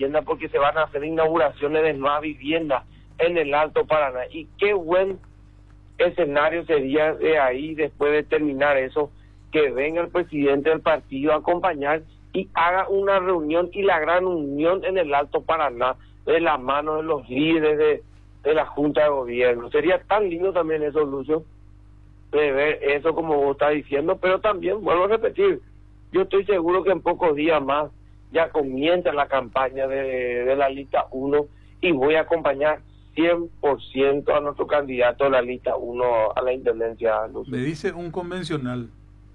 vivienda porque se van a hacer inauguraciones de nuevas viviendas en el Alto Paraná. Y qué buen escenario sería de ahí, después de terminar eso, que venga el presidente del partido a acompañar y haga una reunión y la gran unión en el Alto Paraná de la mano de los líderes de la Junta de Gobierno. Sería tan lindo también eso, Lucio, de ver eso como vos estás diciendo, pero también, vuelvo a repetir, yo estoy seguro que en pocos días más ya comienza la campaña de la lista 1 y voy a acompañar 100% a nuestro candidato de la lista 1 a la intendencia, Lucio. Me dice un convencional,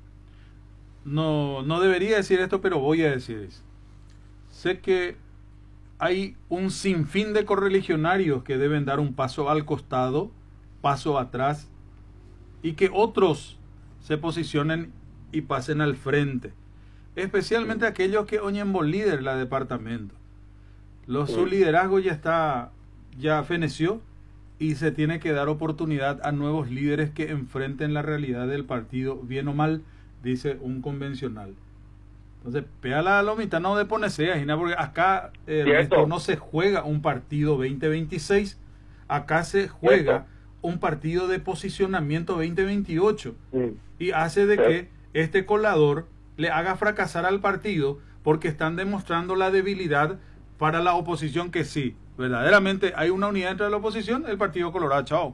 no debería decir esto, pero voy a decir eso. Sé que hay un sinfín de correligionarios que deben dar un paso al costado, paso atrás, y que otros se posicionen y pasen al frente. Especialmente aquellos que oñen por líder la departamento. Su liderazgo ya feneció y se tiene que dar oportunidad a nuevos líderes que enfrenten la realidad del partido, bien o mal, dice un convencional. Entonces, pega la lomita, no de ponerse, porque acá no se juega un partido 2026, acá se juega un partido de posicionamiento 2028 y hace de que este colador le haga fracasar al partido porque están demostrando la debilidad para la oposición, que sí, verdaderamente hay una unidad dentro de la oposición, el Partido Colorado, chao.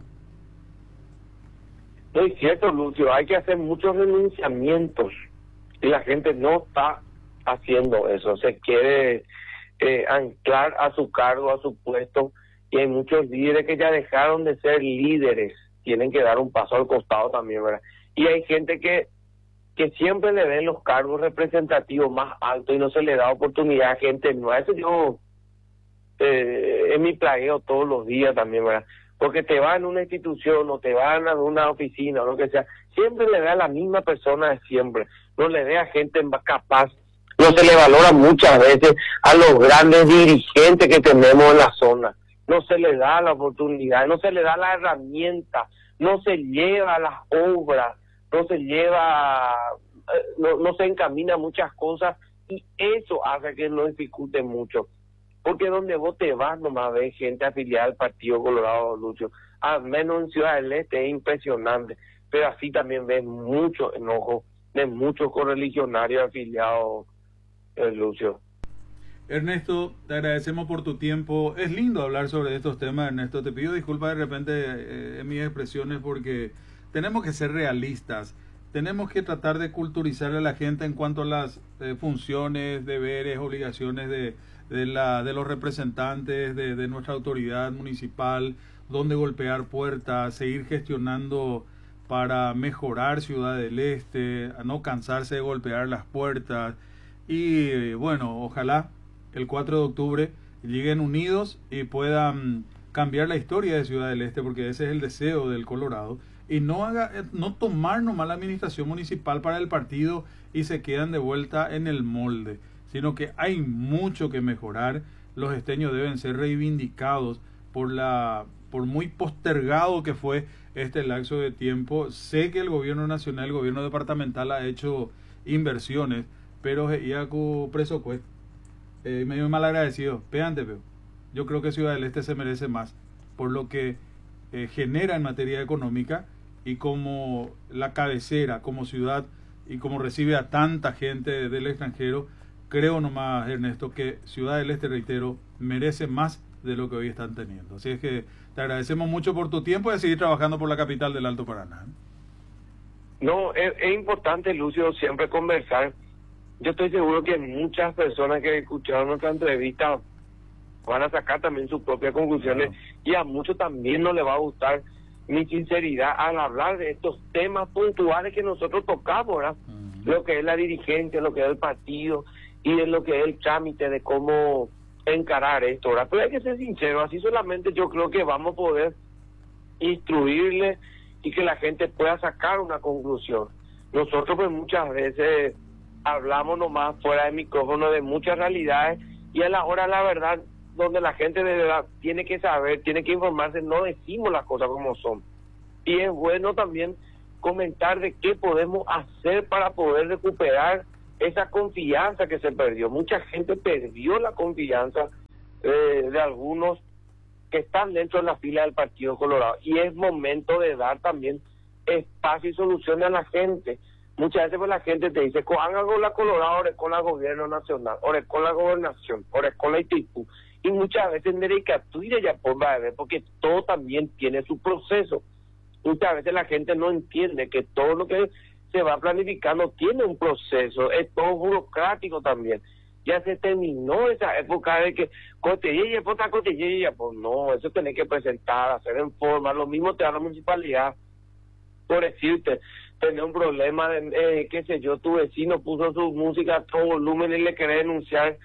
No es cierto, Lucio, hay que hacer muchos renunciamientos y la gente no está haciendo eso, se quiere anclar a su cargo, a su puesto, y hay muchos líderes que ya dejaron de ser líderes, tienen que dar un paso al costado también, ¿verdad? Y hay gente que siempre le den los cargos representativos más altos y no se le da oportunidad a gente nueva. Eso yo es mi plagueo todos los días también, ¿verdad? Porque te van a una institución o te van a una oficina o lo que sea, siempre le da a la misma persona de siempre, no le da a gente más capaz, no se le valora muchas veces a los grandes dirigentes que tenemos en la zona, no se le da la oportunidad, no se le da la herramienta, no se lleva las obras, no se lleva, no se encamina muchas cosas y eso hace que nos dificulte mucho. Porque donde vos te vas nomás ves gente afiliada al Partido Colorado, Lucio. Al menos en Ciudad del Este es impresionante. Pero así también ves mucho enojo de muchos correligionarios afiliados, Lucio. Ernesto, te agradecemos por tu tiempo. Es lindo hablar sobre estos temas, Ernesto. Te pido disculpas de repente en mis expresiones porque tenemos que ser realistas. Tenemos que tratar de culturizar a la gente en cuanto a las funciones, deberes, obligaciones de los representantes de nuestra autoridad municipal, dónde golpear puertas, seguir gestionando para mejorar Ciudad del Este, a no cansarse de golpear las puertas y bueno, ojalá el 4 de octubre lleguen unidos y puedan cambiar la historia de Ciudad del Este, porque ese es el deseo del Colorado, y no tomar nomás la administración municipal para el partido y se quedan de vuelta en el molde, sino que hay mucho que mejorar. Los esteños deben ser reivindicados por muy postergado que fue este lapso de tiempo. Sé que el gobierno nacional, el gobierno departamental ha hecho inversiones, pero Iacu preso pues medio mal agradecido. Péante, pero yo creo que Ciudad del Este se merece más por lo que genera en materia económica y como la cabecera, como ciudad y como recibe a tanta gente del extranjero. Creo nomás, Ernesto, que Ciudad del Este, reitero, merece más de lo que hoy están teniendo. Así es que te agradecemos mucho por tu tiempo y a seguir trabajando por la capital del Alto Paraná. No, es importante, Lucio, siempre conversar. Yo estoy seguro que muchas personas que escucharon nuestra entrevista van a sacar también sus propias conclusiones, y a muchos también no les va a gustar mi sinceridad al hablar de estos temas puntuales que nosotros tocamos, ¿verdad? Lo que es la dirigencia, lo que es el partido y de lo que es el trámite de cómo encarar esto, ¿verdad? Pero hay que ser sincero, así solamente yo creo que vamos a poder instruirle y que la gente pueda sacar una conclusión. Nosotros pues muchas veces hablamos nomás fuera de micrófono de muchas realidades y a la hora la verdad, donde la gente de verdad tiene que saber, tiene que informarse, no decimos las cosas como son. Y es bueno también comentar de qué podemos hacer para poder recuperar esa confianza que se perdió. Mucha gente perdió la confianza de algunos que están dentro de la fila del Partido Colorado, y es momento de dar también espacio y soluciones a la gente. Muchas veces pues la gente te dice, hagan con la Colorado, ore con el gobierno nacional, ore con la gobernación, ore con la Itaipú, y muchas veces Nereicatuire ya por ver, porque todo también tiene su proceso. Muchas veces la gente no entiende que todo lo que se va planificando tiene un proceso, es todo burocrático también. Ya se terminó esa época de que cotillería, pues no, eso tenés que presentar, hacer en forma, lo mismo te da la municipalidad. Por decirte, tener un problema de, qué sé yo, tu vecino puso su música a todo volumen y le querés denunciar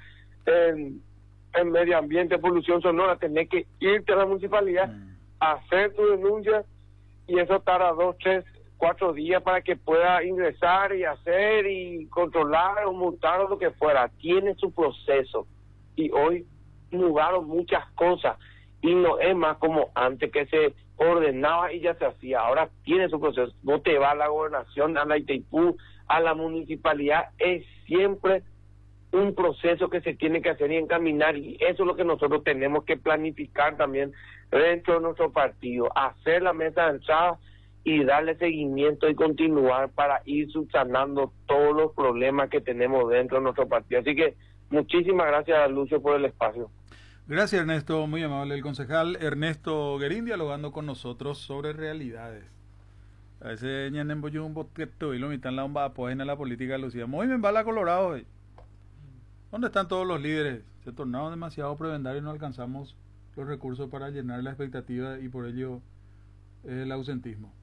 en medio ambiente, polución sonora, tenés que irte a la municipalidad, hacer tu denuncia, y eso tarda 2, 3, 4 días para que pueda ingresar y hacer y controlar o multar o lo que fuera. Tiene su proceso, y hoy mudaron muchas cosas y no es más como antes, que se ordenaba y ya se hacía. Ahora tiene su proceso. No te va a la gobernación, a la Itaipú, a la municipalidad, es siempre un proceso que se tiene que hacer y encaminar, y eso es lo que nosotros tenemos que planificar también dentro de nuestro partido, hacer la mesa de entrada y darle seguimiento y continuar para ir subsanando todos los problemas que tenemos dentro de nuestro partido. Así que muchísimas gracias, Lucio, por el espacio. Gracias, Ernesto, muy amable el concejal Ernesto Guerín, dialogando con nosotros sobre realidades. A veces ya no un boquete y lo mitan la bomba pues en la política de Lucía. Muy bien, va la Colorado hoy. ¿Dónde están todos los líderes? Se tornaron demasiado prebendarios y no alcanzamos los recursos para llenar la expectativa, y por ello el ausentismo.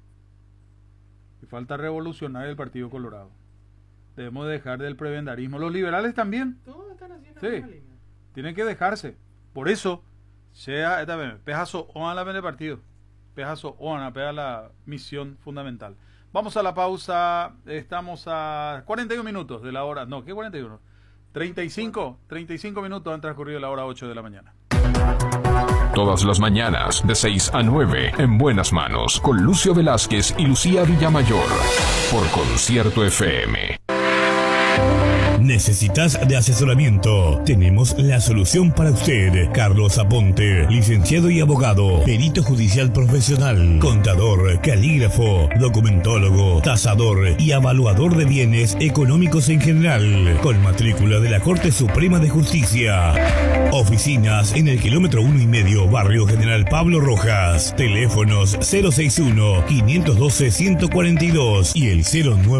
Y falta revolucionar el Partido Colorado. Debemos dejar del prebendarismo. Los liberales también. Todos están haciendo sí, tienen que dejarse. Por eso, sea esta vez, pejazo o a la vez de partido. Pejazo o a la misión fundamental. Vamos a la pausa. Estamos a 41 minutos de la hora. No, ¿qué 41? 35 minutos han transcurrido la hora 8 de la mañana. Todas las mañanas, de 6 a 9, en Buenas Manos, con Lucio Velázquez y Lucía Villamayor, por Concierto FM. ¿Necesitas de asesoramiento? Tenemos la solución para usted. Carlos Aponte, licenciado y abogado, perito judicial profesional, contador, calígrafo, documentólogo, tasador y evaluador de bienes económicos en general, con matrícula de la Corte Suprema de Justicia. Oficinas en el kilómetro 1,5, Barrio General Pablo Rojas. Teléfonos 061-512-142 y el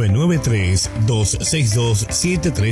0993-262-732.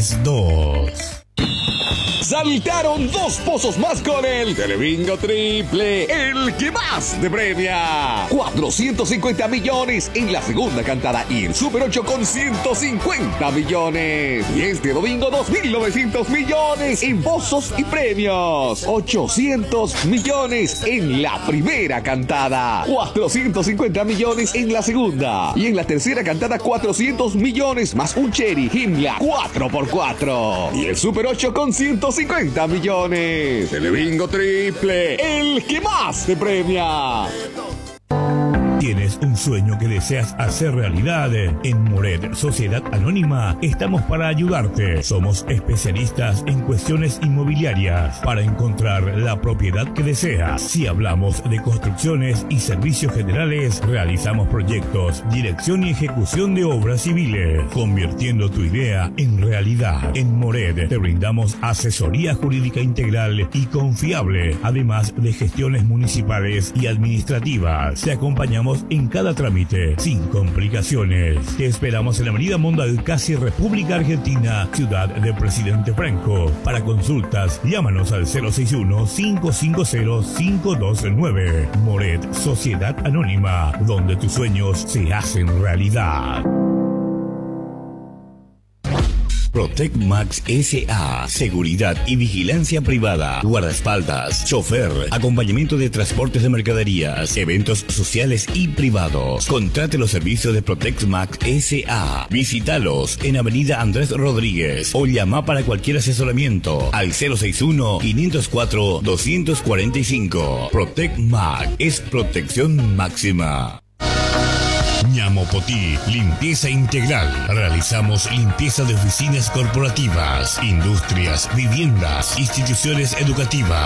Saltaron 2 pozos más con el Telebingo Triple, el que más te premia. 450 millones en la segunda cantada y el Super 8 con 150 millones. Y este domingo 2.900 millones en pozos y premios. 800 millones en la primera cantada. 450 millones en la segunda. Y en la tercera cantada 400 millones más un Cherry Himmler 4x4. Y el Super 8 con 150 millones. Telebingo Triple, el que más te premia. ¿Tienes un sueño que deseas hacer realidad? En Moret Sociedad Anónima estamos para ayudarte. Somos especialistas en cuestiones inmobiliarias para encontrar la propiedad que deseas. Si hablamos de construcciones y servicios generales, realizamos proyectos, dirección y ejecución de obras civiles, convirtiendo tu idea en realidad. En Moret te brindamos asesoría jurídica integral y confiable, además de gestiones municipales y administrativas. Te acompañamos en cada trámite, sin complicaciones. Te esperamos en la Avenida Mondal, casi República Argentina, Ciudad de Presidente Franco. Para consultas, llámanos al 061-550-529. Moret Sociedad Anónima, donde tus sueños se hacen realidad. Protec Max S.A. Seguridad y vigilancia privada, guardaespaldas, chofer, acompañamiento de transportes de mercaderías, eventos sociales y privados. Contrate los servicios de Protec Max S.A. Visítalos en Avenida Andrés Rodríguez o llama para cualquier asesoramiento al 061-504-245. Protec Max es protección máxima. Ñamopotí, limpieza integral. Realizamos limpieza de oficinas corporativas, industrias, viviendas, instituciones educativas.